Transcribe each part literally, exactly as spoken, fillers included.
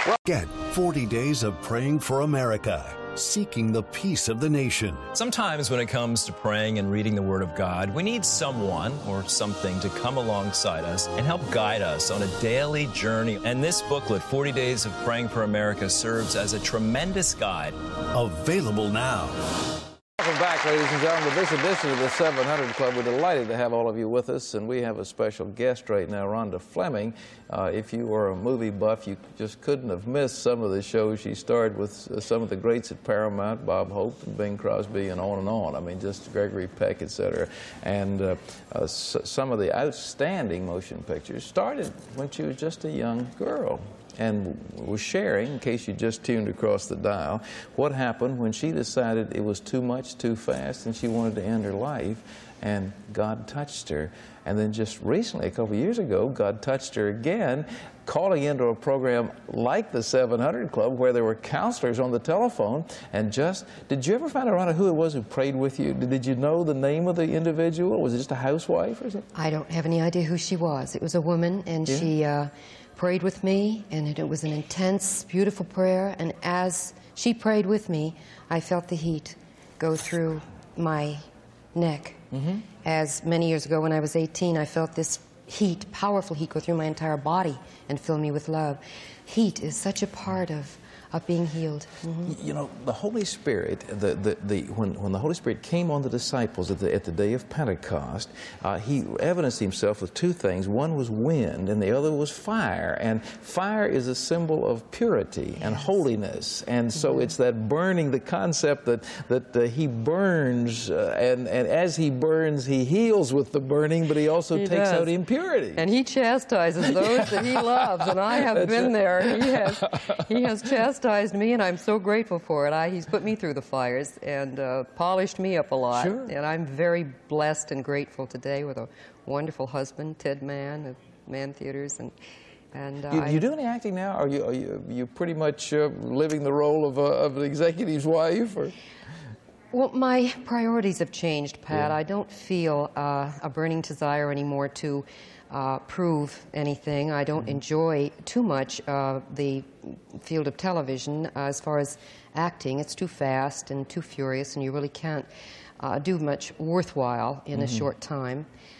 Get forty days of praying for America, seeking the peace of the nation. Sometimes when it comes to praying and reading the Word of God, we need someone or something to come alongside us and help guide us on a daily journey. And this booklet, forty days of Praying for America, serves as a tremendous guide. Available now. Welcome back, ladies and gentlemen, to this edition of the seven hundred Club. We're delighted to have all of you with us, and we have a special guest right now, Rhonda Fleming. Uh, if you were a movie buff, you just couldn't have missed some of the shows. She starred with uh, some of the greats at Paramount, Bob Hope and Bing Crosby, and on and on. I mean, just Gregory Peck, et cetera. And uh, uh, s some of the outstanding motion pictures started when she was just a young girl. And was sharing, in case you just tuned across the dial, what happened when she decided it was too much, too fast, and she wanted to end her life, and God touched her. And then just recently, a couple of years ago, God touched her again, calling into a program like the seven hundred Club, where there were counselors on the telephone. And just, did you ever find out, Rhonda, who it was who prayed with you? Did you know the name of the individual? Was it just a housewife or something? I don't have any idea who she was. It was a woman, and yeah. she uh, prayed with me, and it, it was an intense, beautiful prayer. And as she prayed with me, I felt the heat go through my neck. Mm-hmm. As many years ago when I was eighteen, I felt this heat, powerful heat, go through my entire body and fill me with love. Heat is such a part of of being healed. Mm-hmm. You know, the Holy Spirit, the, the, the, when, when the Holy Spirit came on the disciples at the, at the day of Pentecost, uh, he evidenced himself with two things. One was wind, and the other was fire. And fire is a symbol of purity yes. and holiness. And so mm-hmm. it's that burning, the concept that, that uh, he burns, uh, and, and as he burns, he heals with the burning, but he also he takes does. out impurity. And he chastises those that he loves, and I have That's been right. there. He has, he has chastised me, and I'm so grateful for it. I, he's put me through the fires and uh, polished me up a lot. Sure. And I'm very blessed and grateful today with a wonderful husband, Ted Mann, of Mann Theaters. And, and uh, you, I, you do any acting now? Are you, are you, are you pretty much uh, living the role of, uh, of an executive's wife? Or? Well, my priorities have changed, Pat. Yeah. I don't feel uh, a burning desire anymore to Uh, prove anything. I don't mm-hmm. enjoy too much uh, the field of television uh, as far as acting. It's too fast and too furious, and you really can't uh, do much worthwhile in mm-hmm. a short time.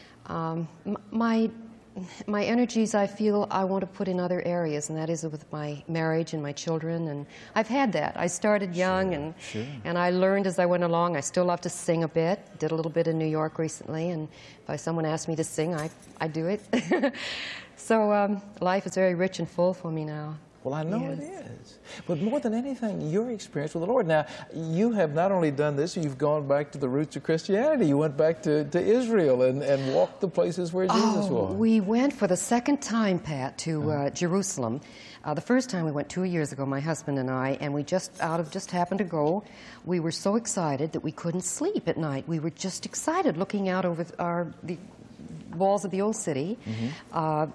Um, my my energies, I feel I want to put in other areas, and that is with my marriage and my children. And I've had that. I started young, sure, and sure. and I learned as I went along. I still love to sing a bit. Did a little bit in New York recently, and if someone asked me to sing, I I do it. So um, life is very rich and full for me now. Well, I know yes. it is. But more than anything, your experience with the Lord. Now, you have not only done this, you've gone back to the roots of Christianity. You went back to, to Israel and, and walked the places where Jesus oh, was. We went for the second time, Pat, to uh, uh-huh. Jerusalem. Uh, the first time we went two years ago, my husband and I, and we just out of just happened to go. We were so excited that we couldn't sleep at night. We were just excited looking out over our the walls of the old city. Mm-hmm. uh,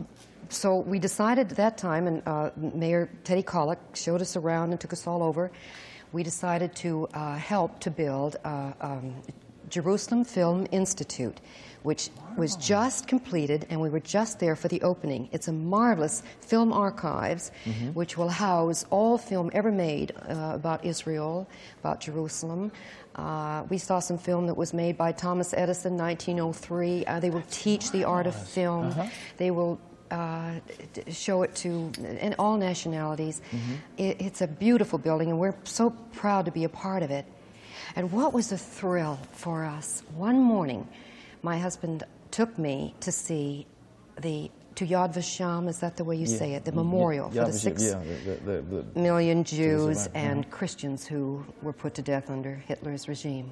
So we decided at that time, and uh, Mayor Teddy Kollek showed us around and took us all over. We decided to uh, help to build uh, um, Jerusalem Film Institute, which wow. was just completed, and we were just there for the opening. It's a marvelous film archives, mm-hmm. which will house all film ever made uh, about Israel, about Jerusalem. Uh, we saw some film that was made by Thomas Edison, nineteen oh three. Uh, they will teach the art of film. Uh-huh. They will Uh, show it to in all nationalities. Mm-hmm. it, it's a beautiful building, and we're so proud to be a part of it. And what was a thrill for us? One morning, my husband took me to see the to Yad Vashem, is that the way you yeah. say it? The memorial yeah. for the six yeah. the, the, the, million Jews and mm-hmm. Christians who were put to death under Hitler's regime.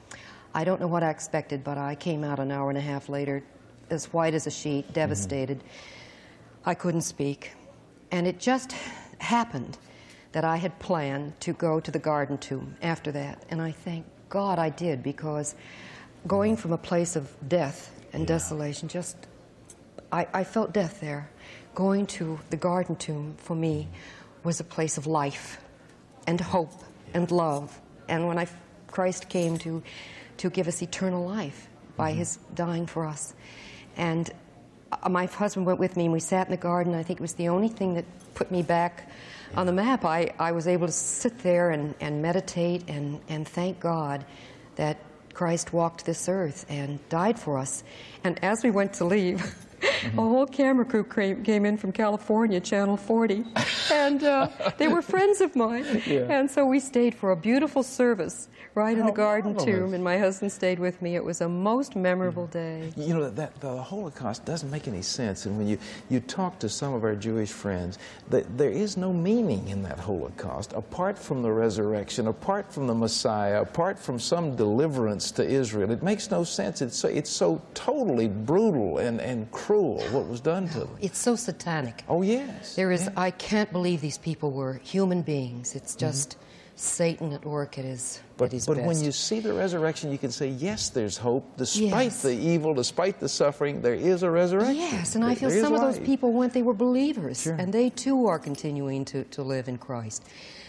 I don't know what I expected, but I came out an hour and a half later, as white as a sheet, devastated. Mm-hmm. I couldn't speak. And it just happened that I had planned to go to the Garden Tomb after that. And I thank God I did, because going from a place of death and yeah. desolation, just, I, I felt death there. Going to the Garden Tomb, for me, was a place of life and hope yeah. and love. And when I, Christ came to, to give us eternal life by mm-hmm. his dying for us. And uh, my husband went with me, and we sat in the garden. I think it was the only thing that put me back on the map. I, I was able to sit there and, and meditate and, and thank God that Christ walked this earth and died for us. And as we went to leave, mm-hmm. a whole camera crew came, came in from California, Channel forty, and uh, they were friends of mine. Yeah. And so we stayed for a beautiful service right in How the garden marvelous. tomb, and my husband stayed with me. It was a most memorable day. You know, that the Holocaust doesn't make any sense. And when you, you talk to some of our Jewish friends, that there is no meaning in that Holocaust, apart from the resurrection, apart from the Messiah, apart from some deliverance to Israel. It makes no sense. It's so, it's so totally brutal and, and cruel what was done to them. It's so satanic. Oh, yes. There is, yes. I can't believe these people were human beings. It's just mm-hmm. Satan at work at his, but, at his but best. when you see the resurrection, you can say, yes, there's hope. Despite yes. the evil, despite the suffering, there is a resurrection. Yes, and I feel there some of life. those people went, they were believers, sure. and they too are continuing to, to live in Christ.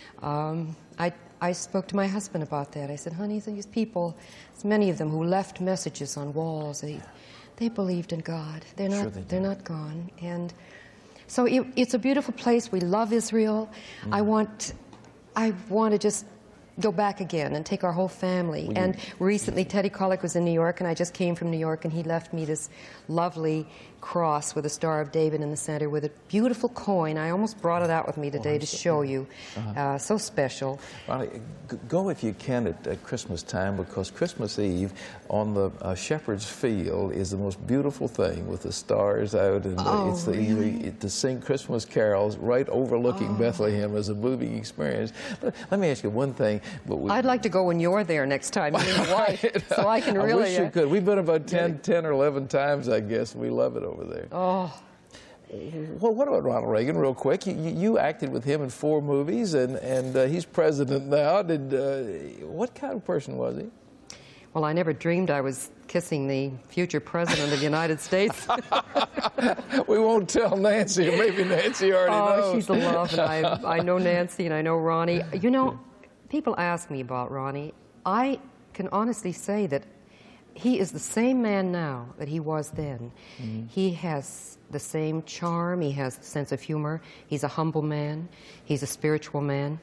Um, I, I spoke to my husband about that. I said, honey, these people, there's many of them who left messages on walls. They, they believed in God. They're not, sure they they're not gone. And so it, it's a beautiful place. We love Israel. Mm. I want, I want to just go back again and take our whole family. Will and you? recently, Teddy Kollek was in New York, and I just came from New York, and he left me this lovely cross with a Star of David in the center with a beautiful coin. I almost brought it out with me today oh, to so, show you. Uh-huh. uh, so special. Ronnie, go if you can at, at Christmas time, because Christmas Eve on the uh, Shepherd's Field is the most beautiful thing with the stars out, and oh, uh, it's the, really? you, to sing Christmas carols right overlooking oh. Bethlehem is a moving experience. Let, let me ask you one thing. But we, I'd like to go when you're there next time, you and your wife, so I can really... I wish you uh, could. We've been about ten, ten or eleven times, I guess. We love it over there. Oh. Well, what about Ronald Reagan, real quick? You, you acted with him in four movies, and, and uh, he's president now. Did, uh, what kind of person was he? Well, I never dreamed I was kissing the future president of the United States. We won't tell Nancy, or maybe Nancy already oh, knows. Oh, she's a love, and I, I know Nancy, and I know Ronnie. You know, people ask me about Ronnie. I can honestly say that he is the same man now that he was then. Mm-hmm. He has the same charm. He has a sense of humor. He's a humble man. He's a spiritual man.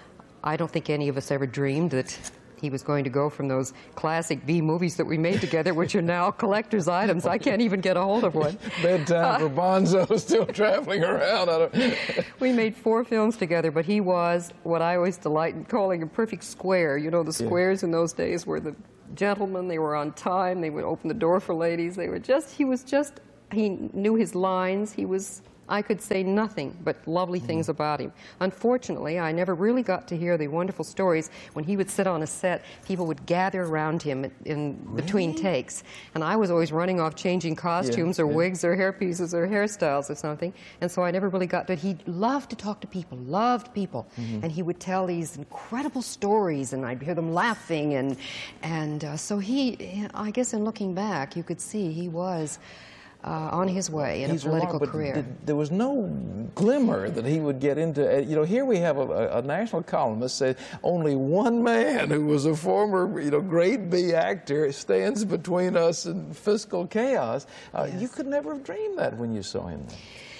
I don't think any of us ever dreamed that he was going to go from those classic B movies that we made together, which are now collector's items. I can't even get a hold of one. Bedtime uh, for Bonzo, still traveling around. I don't... We made four films together, but he was what I always delight in calling a perfect square. You know, the squares yeah. in those days were the gentlemen. They were on time. They would open the door for ladies. They were just, he was just, he knew his lines. He was, I could say nothing but lovely things mm. about him. Unfortunately, I never really got to hear the wonderful stories. When he would sit on a set, people would gather around him in really? between takes. And I was always running off changing costumes yeah, or yeah. wigs or hairpieces or hairstyles or something. And so I never really got to, he loved to talk to people, loved people. Mm-hmm. And he would tell these incredible stories, and I'd hear them laughing. And, and uh, so he, I guess in looking back, you could see he was Uh, on his way in He's a political remarkable, career. Did, there was no glimmer that he would get into. Uh, you know, here we have a, a national columnist say only one man who was a former, you know, grade B actor stands between us and fiscal chaos. Uh, yes. You could never have dreamed that when you saw him.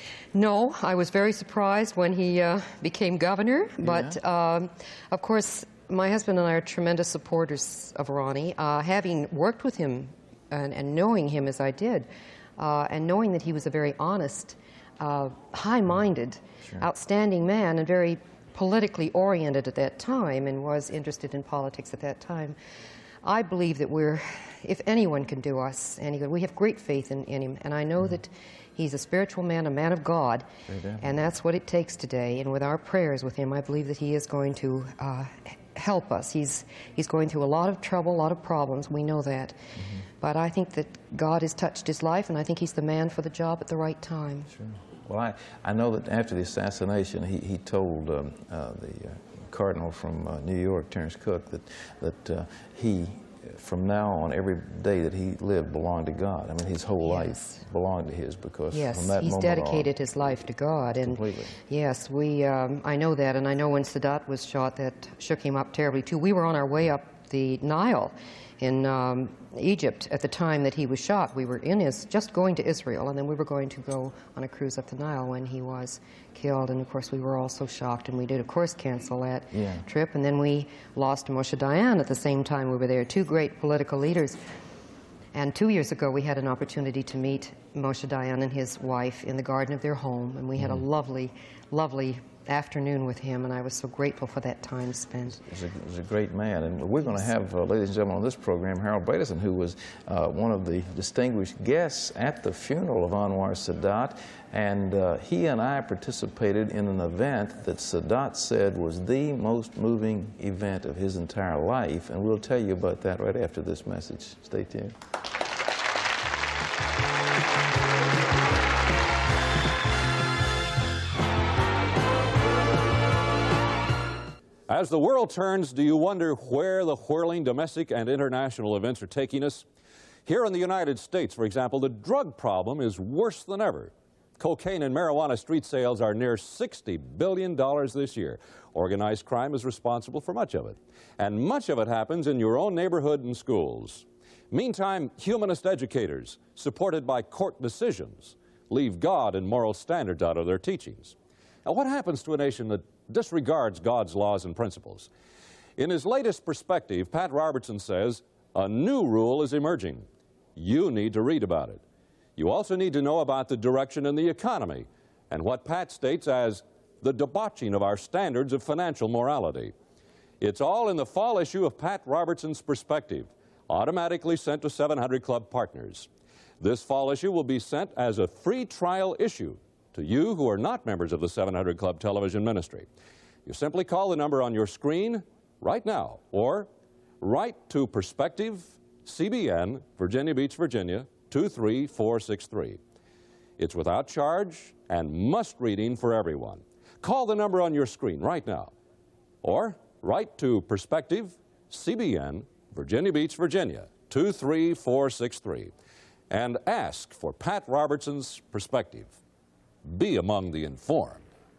No, I was very surprised when he uh, became governor, but yeah. um, of course, my husband and I are tremendous supporters of Ronnie. Uh, having worked with him and, and knowing him as I did, Uh, and knowing that he was a very honest, uh, high-minded, sure. outstanding man, and very politically oriented at that time, and was interested in politics at that time, I believe that we're, if anyone can do us any good, we have great faith in, in him, and I know mm-hmm. that he's a spiritual man, a man of God, and that's what it takes today. And with our prayers with him, I believe that he is going to uh, help us. He's, he's going through a lot of trouble, a lot of problems. We know that. Mm-hmm. But I think that God has touched his life, and I think he's the man for the job at the right time. Sure. Well, I, I know that after the assassination, he, he told um, uh, the uh, cardinal from uh, New York, Terence Cook, that, that uh, he, from now on, every day that he lived belonged to God. I mean, his whole yes. life belonged to his, because yes, from that he's moment dedicated on, his life to God. And completely. Yes, we, um, I know that, and I know when Sadat was shot, that shook him up terribly, too. We were on our way up the Nile, in um, Egypt at the time that he was shot. We were in his, just going to Israel, and then we were going to go on a cruise up the Nile when he was killed. And of course, we were all so shocked, and we did, of course, cancel that yeah. trip. And then we lost Moshe Dayan at the same time we were there. Two great political leaders. And two years ago, we had an opportunity to meet Moshe Dayan and his wife in the garden of their home, and we had mm-hmm. a lovely, lovely afternoon with him, and I was so grateful for that time spent. He's a, he's a great man, and we're going to have, uh, ladies and gentlemen, on this program, Harold Bredesen, who was uh, one of the distinguished guests at the funeral of Anwar Sadat, and uh, he and I participated in an event that Sadat said was the most moving event of his entire life, and we'll tell you about that right after this message. Stay tuned. As the world turns, do you wonder where the whirling domestic and international events are taking us? Here in the United States, for example, the drug problem is worse than ever. Cocaine and marijuana street sales are near sixty billion dollars this year. Organized crime is responsible for much of it. And much of it happens in your own neighborhood and schools. Meantime, humanist educators, supported by court decisions, leave God and moral standards out of their teachings. Now, what happens to a nation that disregards God's laws and principles? In his latest perspective, Pat Robertson says, a new rule is emerging. You need to read about it. You also need to know about the direction in the economy and what Pat states as the debauching of our standards of financial morality. It's all in the fall issue of Pat Robertson's Perspective, automatically sent to seven hundred Club partners. This fall issue will be sent as a free trial issue to you who are not members of the seven hundred Club television ministry. You simply call the number on your screen right now, or write to Perspective, C B N, Virginia Beach, Virginia, two three four six three. It's without charge and must reading for everyone. Call the number on your screen right now, or write to Perspective, C B N, Virginia Beach, Virginia, two three four six three, and ask for Pat Robertson's Perspective. Be among the informed.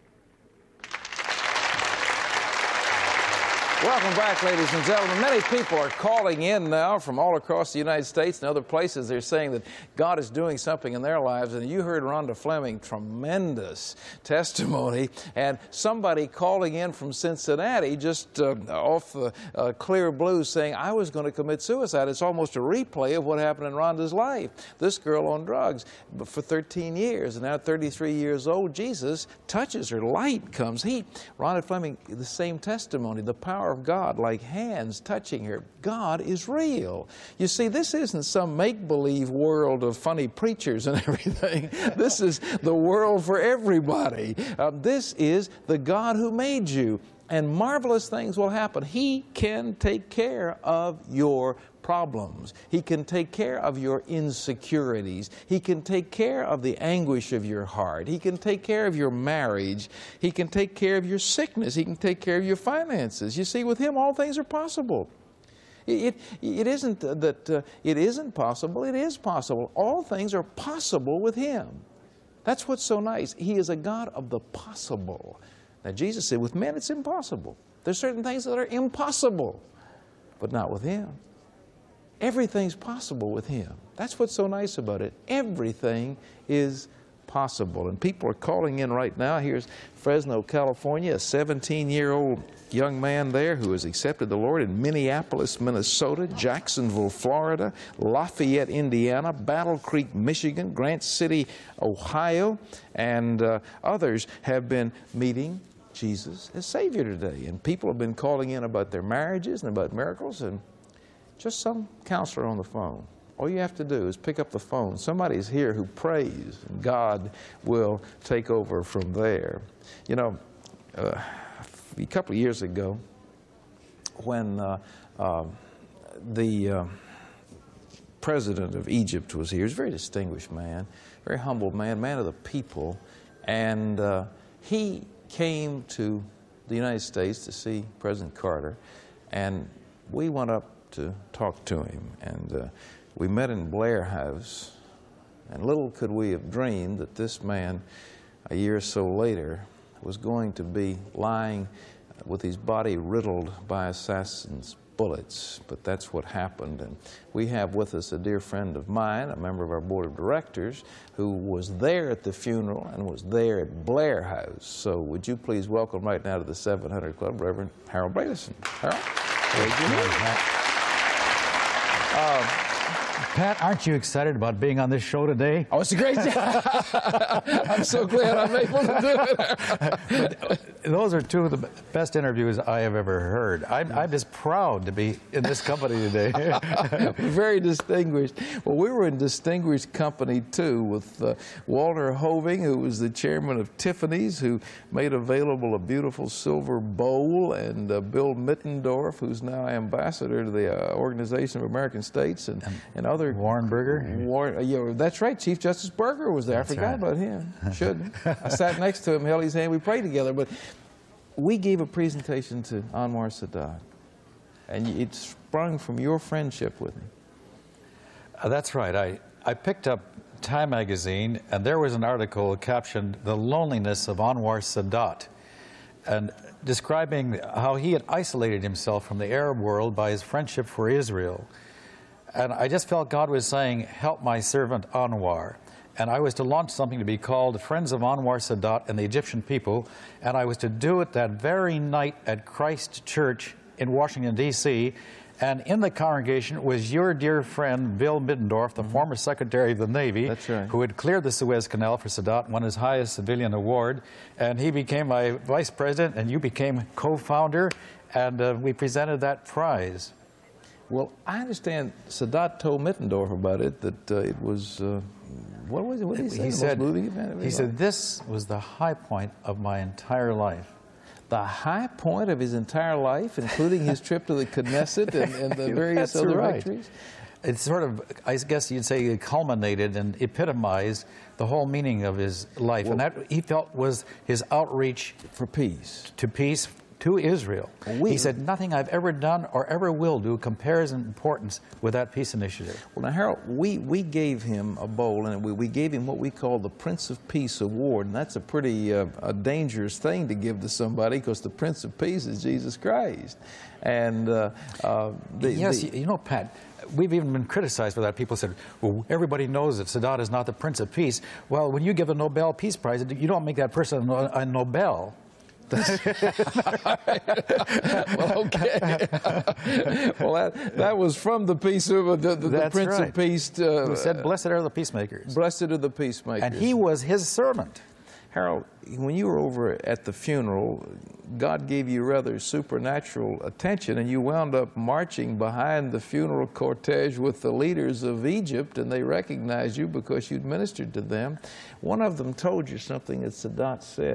Welcome back, ladies and gentlemen. Many people are calling in now from all across the United States and other places. They're saying that God is doing something in their lives. And you heard Rhonda Fleming, tremendous testimony. And somebody calling in from Cincinnati, just uh, off the uh, clear blue, saying, I was going to commit suicide. It's almost a replay of what happened in Rhonda's life. This girl on drugs for thirteen years, and now thirty-three years old, Jesus touches her. Light comes, heat. Rhonda Fleming, the same testimony, the power of God, like hands touching her. God is real. You see, this isn't some make-believe world of funny preachers and everything. This is the world for everybody. Uh, this is the God who made you. And marvelous things will happen. He can take care of your problems. He can take care of your insecurities. He can take care of the anguish of your heart. He can take care of your marriage. He can take care of your sickness. He can take care of your finances. You see, with Him, all things are possible. It, it, it isn't that uh, it isn't possible. It is possible. All things are possible with Him. That's what's so nice. He is a God of the possible. Now, Jesus said, with men it's impossible. There's certain things that are impossible, but not with Him. Everything's possible with Him. That's what's so nice about it. Everything is possible. And people are calling in right now. Here's Fresno, California, a seventeen-year-old young man there who has accepted the Lord in Minneapolis, Minnesota, Jacksonville, Florida, Lafayette, Indiana, Battle Creek, Michigan, Grant City, Ohio, and uh, others have been meeting Jesus as Savior today. And people have been calling in about their marriages and about miracles, and just some counselor on the phone. All you have to do is pick up the phone. Somebody's here who prays, and God will take over from there. You know, uh, a couple of years ago, when uh, uh, the uh, president of Egypt was here, he was a very distinguished man, very humble man, man of the people, and uh, he came to the United States to see President Carter, and we went up to talk to him, and uh, we met in Blair House, and little could we have dreamed that this man, a year or so later, was going to be lying with his body riddled by assassins' bullets, but that's what happened. And we have with us a dear friend of mine, a member of our board of directors, who was there at the funeral and was there at Blair House. So would you please welcome right now to the seven hundred Club, Reverend Harold Bredesen. Harold? Uh, Pat, aren't you excited about being on this show today? Oh, it's a great job. I'm so glad I'm able to do it. Those are two of the best interviews I have ever heard. I'm, I'm just proud to be in this company today. Very distinguished. Well, we were in distinguished company, too, with uh, Walter Hoving, who was the chairman of Tiffany's, who made available a beautiful silver bowl, and uh, Bill Mittendorf, who's now ambassador to the uh, Organization of American States, and, and, and other... Warren Burger? Warren, uh, yeah, that's right. Chief Justice Burger was there. That's I forgot right. about him. Shouldn't. I sat next to him, held his hand, we prayed together. But we gave a presentation to Anwar Sadat, and it sprung from your friendship with him. Uh, that's right. I, I picked up Time magazine, and there was an article captioned "The Loneliness of Anwar Sadat," and describing how he had isolated himself from the Arab world by his friendship for Israel. And I just felt God was saying, help my servant Anwar. And I was to launch something to be called Friends of Anwar Sadat and the Egyptian People, and I was to do it that very night at Christ Church in Washington, D C, and in the congregation was your dear friend, Bill Mittendorf, the mm-hmm. former Secretary of the Navy, That's right. who had cleared the Suez Canal for Sadat, won his highest civilian award, and he became my vice president, and you became co-founder, and uh, we presented that prize. Well, I understand Sadat told Mittendorf about it, that uh, it was, uh, what was it, what did he say? He the said, most moving event of his he said, life? this was the high point of my entire life. The high point of his entire life, including his trip to the Knesset and, and the various That's other right. victories? It's sort of, I guess you'd say, it culminated and epitomized the whole meaning of his life. Well, and that, he felt, was his outreach for peace. To peace, to Israel. We, he said, nothing I've ever done or ever will do compares in importance with that peace initiative. Well, now, Harold, we, we gave him a bowl, and we, we gave him what we call the Prince of Peace Award, and that's a pretty uh, a dangerous thing to give to somebody, because the Prince of Peace is Jesus Christ. And uh, uh, the, yes, the, you know, Pat, we've even been criticized for that. People said, well, everybody knows that Sadat is not the Prince of Peace. Well, when you give a Nobel Peace Prize, you don't make that person a Nobel. Well, okay. Well, that, that was from the peace of the, the, the Prince right. of Peace. Uh, Who said, "Blessed are the peacemakers." Blessed are the peacemakers. And he was his servant. Harold, when you were over at the funeral, God gave you rather supernatural attention, and you wound up marching behind the funeral cortege with the leaders of Egypt, and they recognized you because you'd ministered to them. One of them told you something that Sadat said.